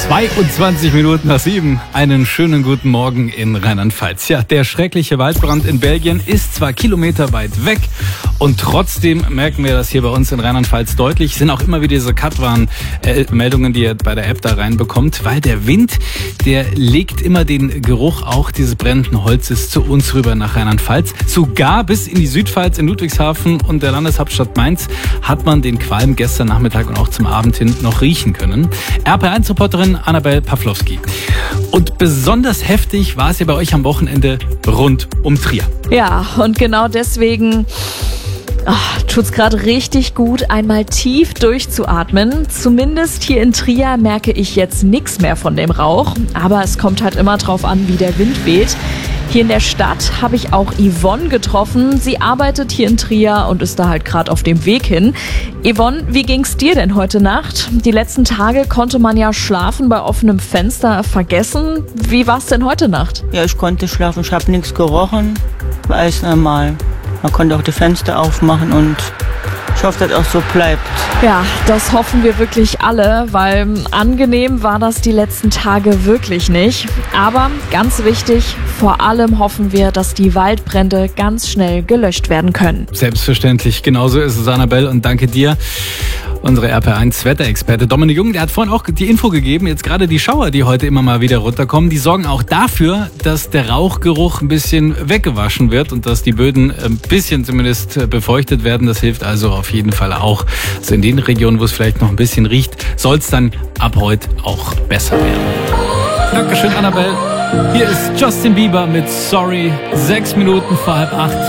7:22. Einen schönen guten Morgen in Rheinland-Pfalz. Ja, der schreckliche Waldbrand in Belgien ist zwar kilometerweit weg und trotzdem merken wir das hier bei uns in Rheinland-Pfalz deutlich. Sind auch immer wieder diese Cut-Warn-Meldungen, die ihr bei der App da reinbekommt, weil der Wind, der legt immer den Geruch auch dieses brennenden Holzes zu uns rüber nach Rheinland-Pfalz. Sogar bis in die Südpfalz, in Ludwigshafen und der Landeshauptstadt Mainz hat man den Qualm gestern Nachmittag und auch zum Abend hin noch riechen können. RP1-Reporterin Annabel Pawlowski. Und besonders heftig war es ja bei euch am Wochenende rund um Trier. Ja, und genau deswegen tut's gerade richtig gut, einmal tief durchzuatmen. Zumindest hier in Trier merke ich jetzt nichts mehr von dem Rauch. Aber es kommt halt immer drauf an, wie der Wind weht. Hier in der Stadt habe ich auch Yvonne getroffen. Sie arbeitet hier in Trier und ist da halt gerade auf dem Weg hin. Yvonne, wie ging's dir denn heute Nacht? Die letzten Tage konnte man ja Schlafen bei offenem Fenster vergessen. Wie war's denn heute Nacht? Ja, ich konnte schlafen. Ich habe nichts gerochen. War alles normal. Man konnte auch die Fenster aufmachen und ich hoffe, dass auch so bleibt. Ja, das hoffen wir wirklich alle, weil angenehm war das die letzten Tage wirklich nicht. Aber ganz wichtig, vor allem hoffen wir, dass die Waldbrände ganz schnell gelöscht werden können. Selbstverständlich, genauso ist es, Annabel, und danke dir. Unsere RP1-Wetterexperte Dominik Jung, der hat vorhin auch die Info gegeben, jetzt gerade die Schauer, die heute immer mal wieder runterkommen, die sorgen auch dafür, dass der Rauchgeruch ein bisschen weggewaschen wird und dass die Böden ein bisschen zumindest befeuchtet werden. Das hilft also auf jeden Fall auch. Also in den Regionen, wo es vielleicht noch ein bisschen riecht, soll es dann ab heute auch besser werden. Dankeschön, Annabel. Hier ist Justin Bieber mit Sorry, 6 Minuten vor 7:30.